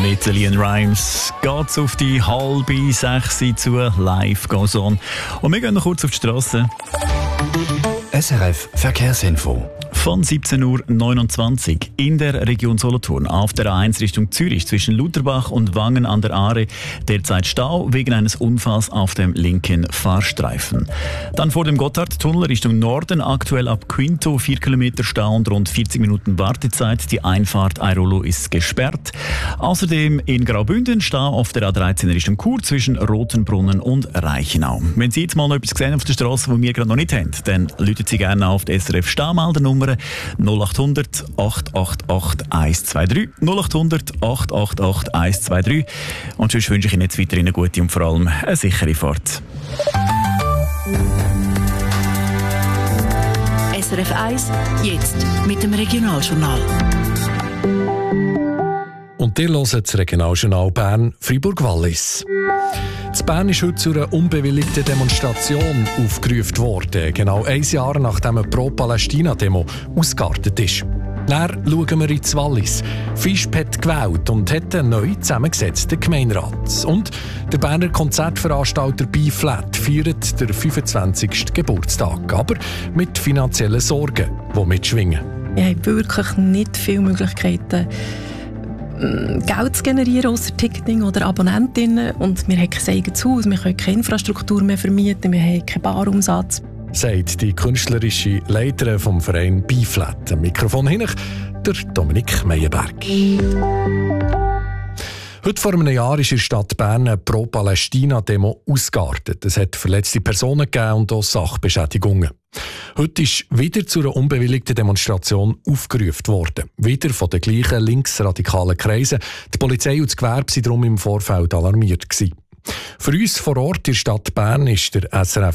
mit Lian Rimes geht's auf die 5:30 zu Live Goes On. Und wir gehen noch kurz auf die Strasse. SRF Verkehrsinfo. Von 17:29 Uhr in der Region Solothurn auf der A1 Richtung Zürich zwischen Lutherbach und Wangen an der Aare derzeit Stau wegen eines Unfalls auf dem linken Fahrstreifen. Dann vor dem Gotthardtunnel Richtung Norden aktuell ab Quinto 4 Kilometer Stau und rund 40 Minuten Wartezeit. Die Einfahrt Airolo ist gesperrt. Außerdem in Graubünden Stau auf der A13 Richtung Chur zwischen Rotenbrunnen und Reichenau. Wenn Sie jetzt mal noch etwas gesehen auf der Straße, was wir gerade noch nicht haben, dann rufen Sie gerne auf die SRF Staumeldernummer 0800 888 123 0800 888 123. Und sonst wünsche ich Ihnen jetzt weiterhin eine gute und vor allem eine sichere Fahrt. SRF 1, jetzt mit dem Regionaljournal. Und ihr hört das Regionaljournal Bern, Fribourg-Wallis. In Bern ist heute zu einer unbewilligten Demonstration aufgerufen worden, genau ein Jahr nachdem eine Pro-Palästina-Demo ausgeartet ist. Dann schauen wir ins Wallis. Fischb hat gewählt und hat einen neu zusammengesetzten Gemeinderat. Und der Berner Konzertveranstalter B-Flat feiert den 25. Geburtstag, aber mit finanziellen Sorgen, die mitschwingen. Ich habe wirklich nicht viele Möglichkeiten, Geld zu generieren, ausser Ticketing oder Abonnentinnen. Und wir haben kein eigenes Haus, wir können keine Infrastruktur mehr vermieten, wir haben keinen Barumsatz. Sagt die künstlerische Leiterin vom Verein B-Flat. Am Mikrofon hin der Dominik Meyerberg. Heute vor einem Jahr ist in der Stadt Bern eine Pro-Palästina-Demo ausgeartet. Es hat verletzte Personen gegeben und auch Sachbeschädigungen. Heute ist wieder zu einer unbewilligten Demonstration aufgerufen worden. Wieder von den gleichen linksradikalen Kreisen. Die Polizei und das Gewerbe waren darum im Vorfeld alarmiert gewesen. Für uns vor Ort in der Stadt Bern ist der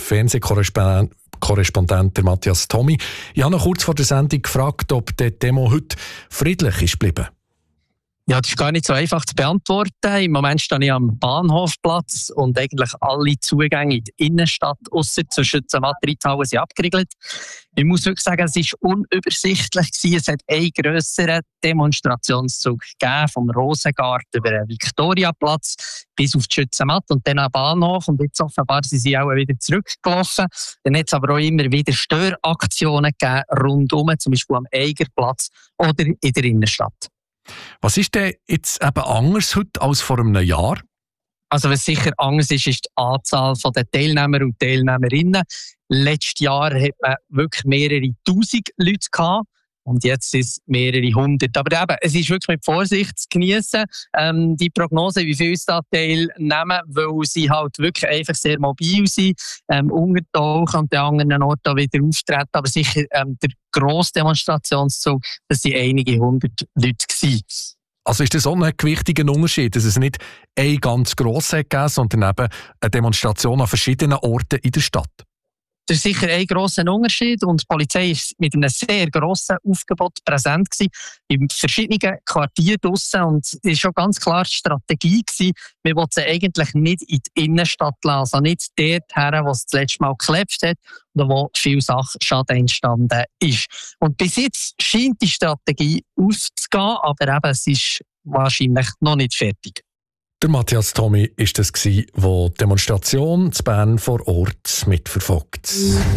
SRF-Fernsehkorrespondent Matthias Thomi. Ich habe noch kurz vor der Sendung gefragt, ob die Demo heute friedlich ist geblieben. Ja, das ist gar nicht so einfach zu beantworten. Im Moment stehe ich am Bahnhofplatz und eigentlich alle Zugänge in die Innenstadt ausser zur Schützenmatt-Reithalle sind abgeriegelt. Ich muss wirklich sagen, es war unübersichtlich gewesen. Es hat einen grösseren Demonstrationszug gegeben, vom Rosengarten über den Viktoriaplatz bis auf die Schützenmatt und dann am Bahnhof. Und jetzt offenbar sind sie auch wieder zurückgelaufen. Dann hat es aber auch immer wieder Störaktionen gegeben, rundum, zum Beispiel am Eigerplatz oder in der Innenstadt. Was ist denn jetzt eben anders heute als vor einem Jahr? Also was sicher anders ist, ist die Anzahl der Teilnehmer und Teilnehmerinnen. Letztes Jahr hat man wirklich mehrere Tausend Leute gehabt. Und jetzt sind es mehrere hundert. Aber eben, es ist wirklich mit Vorsicht zu geniessen. Die Prognose, wie viele da teilnehmen, weil sie halt wirklich einfach sehr mobil sind, untertauchen und an anderen Orten wieder auftreten. Aber sicher der grosse Demonstrationszug, das waren einige hundert Leute gewesen. Also ist das auch ein gewichtiger Unterschied, dass es nicht ein ganz grosses gegeben, sondern eben eine Demonstration an verschiedenen Orten in der Stadt? Das ist sicher ein grosser Unterschied und die Polizei war mit einem sehr grossen Aufgebot präsent gewesen, in verschiedenen Quartieren draussen, und es war schon ganz klar die Strategie gewesen, wir wollten sie eigentlich nicht in die Innenstadt lassen, also nicht dort her, wo es das letzte Mal geklebt hat oder wo viel Sachschaden entstanden ist. Und bis jetzt scheint die Strategie aufzugehen, aber eben, es ist wahrscheinlich noch nicht fertig. Der Matthias Thomi war das, der die Demonstration zu Bern vor Ort mitverfolgt.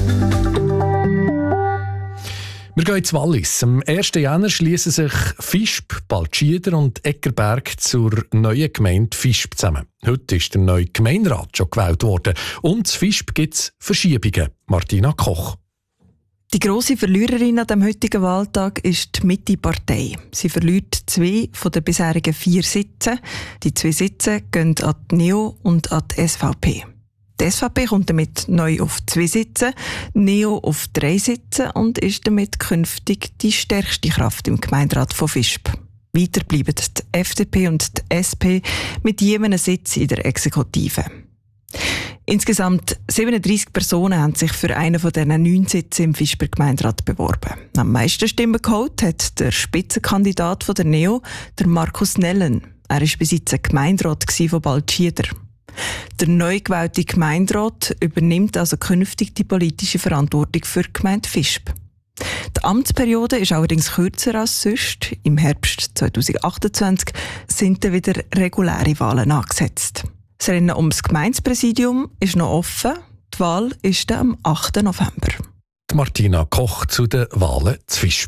Wir gehen ins Wallis. Am 1. Jänner schließen sich Fischb, Baltschieder und Eckerberg zur neuen Gemeinde Fischb zusammen. Heute ist der neue Gemeinderat schon gewählt worden. Und in Fischb gibt es Verschiebungen. Martina Koch. Die grosse Verliererin an dem heutigen Wahltag ist die Mitte-Partei. Sie verliert 2 von den bisherigen 4 Sitzen. Die 2 Sitze gehen an die NEO und an die SVP. Die SVP kommt damit neu auf 2 Sitze, NEO auf 3 Sitze und ist damit künftig die stärkste Kraft im Gemeinderat von Fischb. Weiter bleiben die FDP und die SP mit jedem Sitz in der Exekutive. Insgesamt 37 Personen haben sich für einen von diesen 9 Sitzen im Fischber Gemeinderat beworben. Am meisten Stimmen geholt hat der Spitzenkandidat von der NEO, der Markus Nellen. Er war bis jetzt Gemeinderat von Baltschieder. Der neu gewählte Gemeinderat übernimmt also künftig die politische Verantwortung für die Gemeinde Fischb. Die Amtsperiode ist allerdings kürzer als sonst. Im Herbst 2028 sind dann wieder reguläre Wahlen angesetzt. Das Rennen ums Gemeindepräsidium ist noch offen. Die Wahl ist dann am 8. November. Die Martina Koch zu den Wahlen zu Visp.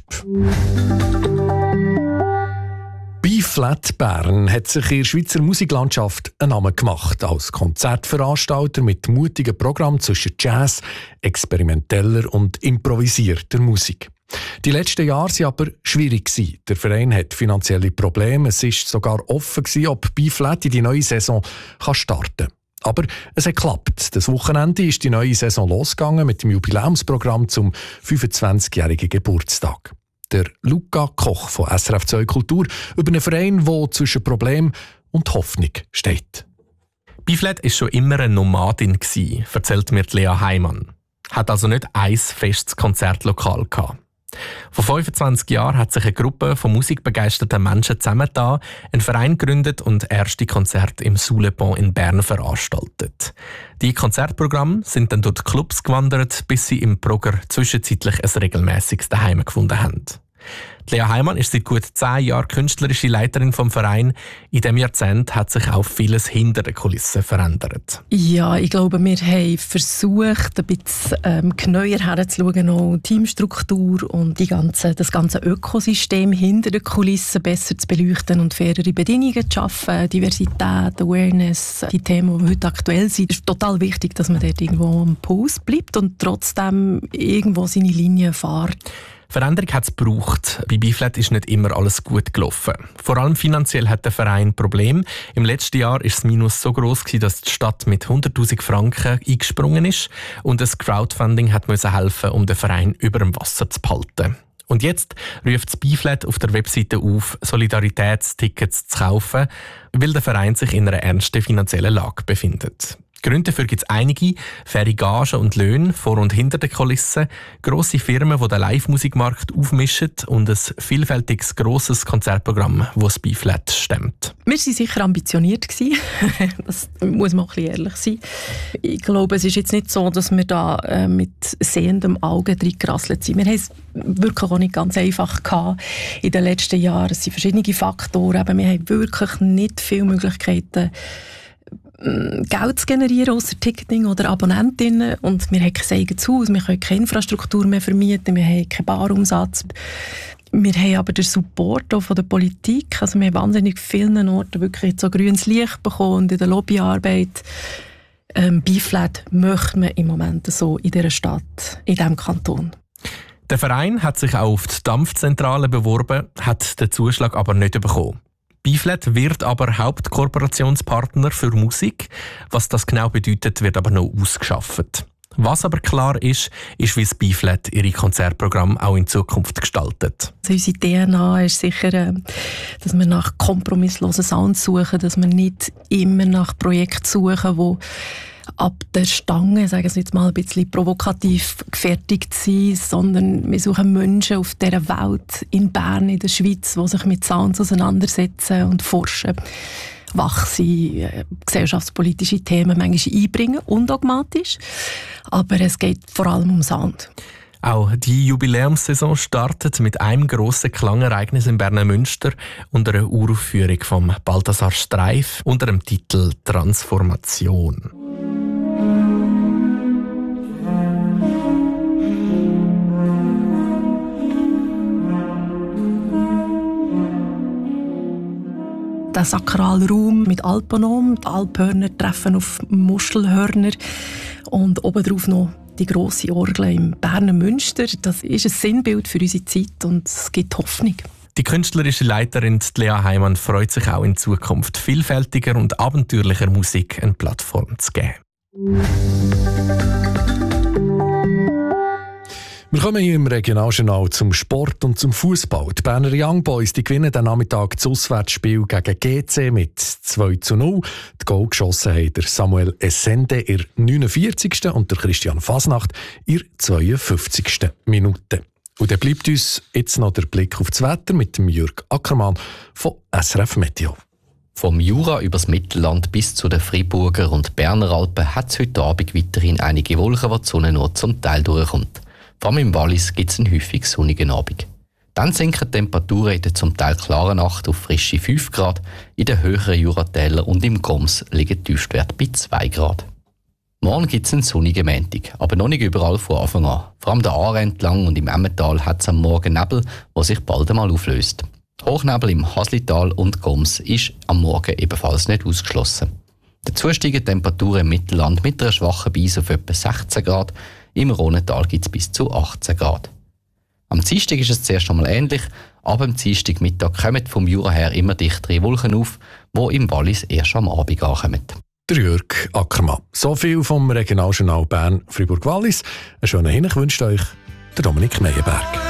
B-Flat Bern hat sich in der Schweizer Musiklandschaft einen Namen gemacht als Konzertveranstalter mit mutigen Programmen zwischen Jazz, experimenteller und improvisierter Musik. Die letzten Jahre waren aber schwierig. Der Verein hat finanzielle Probleme. Es war sogar offen, ob B-Flat in die neue Saison starten kann. Aber es hat geklappt. Das Wochenende ist die neue Saison losgegangen mit dem Jubiläumsprogramm zum 25-jährigen Geburtstag. Der Luca Koch von SRF 2 Kultur über einen Verein, der zwischen Problem und Hoffnung steht. B-Flat war schon immer eine Nomadin, erzählt mir Lea Heimann. Hat also nicht ein festes Konzertlokal gehabt. Vor 25 Jahren hat sich eine Gruppe von musikbegeisterten Menschen zusammengetan, einen Verein gegründet und erste Konzerte im Sous Le Pont in Bern veranstaltet. Die Konzertprogramme sind dann durch die Clubs gewandert, bis sie im Progr zwischenzeitlich ein regelmäßiges Daheim gefunden haben. Lea Heimann ist seit gut 10 Jahren künstlerische Leiterin vom Verein. In diesem Jahrzehnt hat sich auch vieles hinter den Kulissen verändert. Ja, ich glaube, wir haben versucht, ein bisschen genauer herzuschauen, auch Teamstruktur und das ganze Ökosystem hinter den Kulissen besser zu beleuchten und fairere Bedingungen zu schaffen. Diversität, Awareness, die Themen, die heute aktuell sind. Es ist total wichtig, dass man dort irgendwo am Puls bleibt und trotzdem irgendwo seine Linie fährt. Veränderung hat es gebraucht. Bei B-Flat ist nicht immer alles gut gelaufen. Vor allem finanziell hat der Verein Probleme. Im letzten Jahr war das Minus so gross, dass die Stadt mit 100'000 Franken eingesprungen ist und das Crowdfunding musste helfen, um den Verein über dem Wasser zu behalten. Und jetzt ruft das B-Flat auf der Webseite auf, Solidaritätstickets zu kaufen, weil der Verein sich in einer ernsten finanziellen Lage befindet. Gründe dafür gibt es einige: faire Gagen und Löhne vor und hinter den Kulissen, grosse Firmen, die den Live-Musikmarkt aufmischen und ein vielfältiges, grosses Konzertprogramm, das das B-Flat stemmt. Wir waren sicher ambitioniert. Das muss man auch ein bisschen ehrlich sein. Ich glaube, es ist jetzt nicht so, dass wir da mit sehendem Auge reingerasselt sind. Wir haben es wirklich auch nicht ganz einfach gehabt in den letzten Jahren. Es sind verschiedene Faktoren. Aber wir haben wirklich nicht viele Möglichkeiten, Geld zu generieren, ausser Ticketing oder Abonnentinnen. Und wir haben kein eigenes Haus, wir können keine Infrastruktur mehr vermieten, wir haben keinen Barumsatz. Wir haben aber den Support auch von der Politik. Also wir haben wahnsinnig vielen Orten wirklich so grünes Licht bekommen und in der Lobbyarbeit. B-Flat möchte man im Moment so in dieser Stadt, in diesem Kanton. Der Verein hat sich auch auf die Dampfzentrale beworben, hat den Zuschlag aber nicht bekommen. B-Flat wird aber Hauptkooperationspartner für Musik. Was das genau bedeutet, wird aber noch ausgeschafft. Was aber klar ist, wie das B-Flat ihre Konzertprogramme auch in Zukunft gestaltet. Also unsere DNA ist sicher, dass wir nach kompromisslosen Sounds suchen, dass wir nicht immer nach Projekten suchen, die ab der Stange, sagen wir jetzt mal ein bisschen provokativ gefertigt sind, sondern wir suchen Menschen auf dieser Welt, in Bern, in der Schweiz, die sich mit Sounds auseinandersetzen und forschen, wach sind, gesellschaftspolitische Themen manchmal einbringen, undogmatisch, aber es geht vor allem um Sound. Auch die Jubiläumssaison startet mit einem grossen Klangereignis im Berner Münster und einer Uraufführung vom Balthasar Streif unter dem Titel «Transformation». Der sakrale Raum mit Alponom, die Alphörner treffen auf Muschelhörner und obendrauf noch die grosse Orgel im Berner Münster. Das ist ein Sinnbild für unsere Zeit und es gibt Hoffnung. Die künstlerische Leiterin Lea Heimann freut sich auch in Zukunft, vielfältiger und abenteuerlicher Musik eine Plattform zu geben. Wir kommen hier im Regionaljournal zum Sport und zum Fußball. Die Berner Young Boys gewinnen den Nachmittag das Auswärtsspiel gegen GC mit 2:0. Die Goal geschossen haben der Samuel Essende in der 49. und der Christian Fasnacht in der 52. Minute. Und dann bleibt uns jetzt noch der Blick auf das Wetter mit dem Jürg Ackermann von SRF Meteo. Vom Jura übers Mittelland bis zu den Friburger und Berner Alpen hat es heute Abend weiterhin einige Wolken, wo die Sonne nur zum Teil durchkommt. Vor allem im Wallis gibt es einen häufig sonnigen Abend. Dann sinken die Temperaturen in der zum Teil klaren Nacht auf frische 5 Grad, in den höheren Juratälern und im Goms liegen die Tiefstwerte bei 2 Grad. Morgen gibt es einen sonnigen Montag, aber noch nicht überall von Anfang an. Vor allem der Aare entlang und im Emmental hat es am Morgen Nebel, der sich bald einmal auflöst. Hochnebel im Haslital und Goms ist am Morgen ebenfalls nicht ausgeschlossen. Dazu steigen Temperaturen im Mittelland mit einer schwachen Brise auf etwa 16 Grad, im Rhonental gibt es bis zu 18 Grad. Am Dienstag ist es zuerst einmal ähnlich, aber am Dienstagmittag kommen vom Jura her immer dichtere Wolken auf, die im Wallis erst am Abend ankommen. Der Jürg Ackermann. So viel vom Regionaljournal Bern Fribourg-Wallis. Einen schönen Hinweis wünscht euch der Dominik Meyerberg.